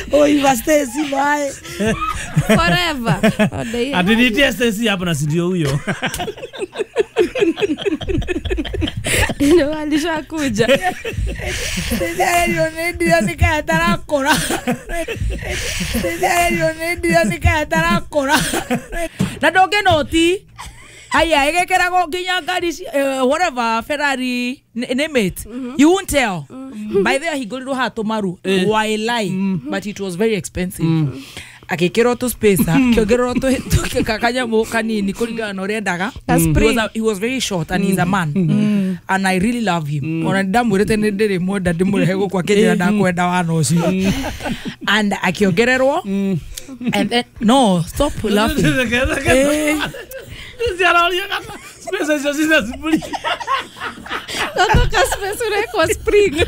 Oiva Stacy bye. Forever. Adinitia Stacy hapa na studio huyo. Ndio alishakuja. Ndio nikataka kora. Ndio nikataka kora. Na doge noti. Aya, egekera go ginya ngari whatever Ferrari name it. You won't tell. By there he got to maru. Why lie? But it was very expensive. Akekero to space kyogero to kakanya mo kanini kuliga no rendaga. He was very short and he's a man. And I really love him. Ona ndamurete ndere mo ndimure go kwa kenya ndakwenda wano ci. And akyogererwo and then no, stop laughing. Spring.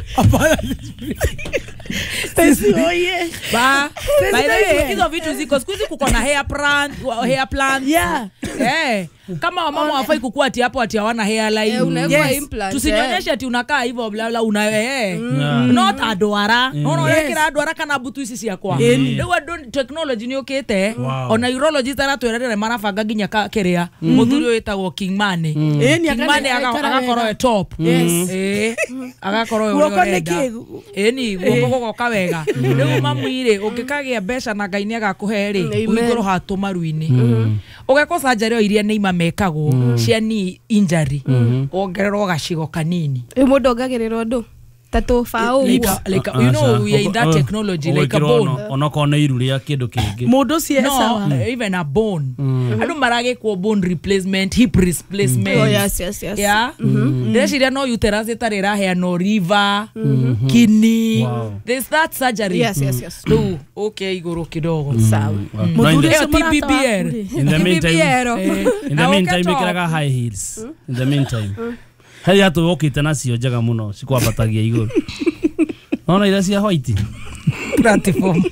Stacy oye. Ba, by the way, hizo vitu ziko sikuzi kuko na hair plant. Yeah. Kama mama wafai kukua ati hapo ati hawana hairline. Yes. Tusinyonyeshe ati unakaa hivyo bla bla not adwara. No yekira adwara kana butu isi cia kwa. Ndio technology ni okete. Ona urologist aratwerere marabanga ginya keria. Muthuri wetagwo King Mane. King Mane agakorwo top. Agakorwo urega. Ni goko kawega. Rĩu mamwire ũngĩkagia mbeca na Ngai nĩ agakuhe rĩ ũigũrũ hatu maru-inĩ. Ũgekosa njaro iria nĩ imamekagwo cia ni injury. Ongererwo gacigo kanini. Mũndũ ongagererwo ndũ tatu fao. Like you know we are in that technology like a bone. Onakona iru ria kindu kingi. Mũndũ cia sawa. Even a bone. Andu maragekwo bone replacement, hip replacement. Oh yes. Yeah. Ndeciria no uterus itarira hair no liver, kidney. There's that surgery. Yes. No, okay, igoro kidogo. Sawa. Mũndũ cio TBBR. In the meantime, ikiraga high heels. In the meantime. Haya tu okite nacio njega muno cikwambatagia iguru. Ona ira cia white platform.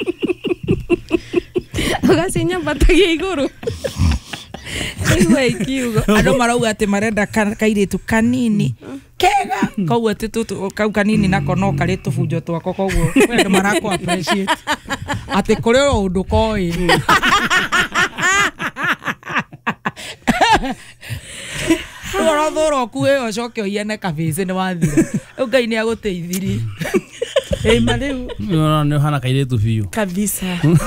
Ogasinya batagia iguru. Iwe kiugo. Ando marauga ati marenda kairitu kanini. Kega. Kau ati tu kau kanini nako no kari tubunjo twako koguo. Ando marako appreciate. Ati kurero undu koi. Thoro kuwe ocoke oiene kabise ni wathira. Ngai ni aguteithirie. Mariu. Nĩ hana kairitu biũ. Kabisa.